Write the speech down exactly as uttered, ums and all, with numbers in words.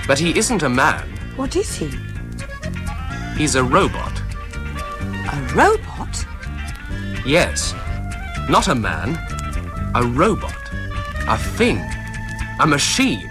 But he isn't a man. What is he? He's a robot. A robot? Yes. Not a man. A robot. A thing. A machine.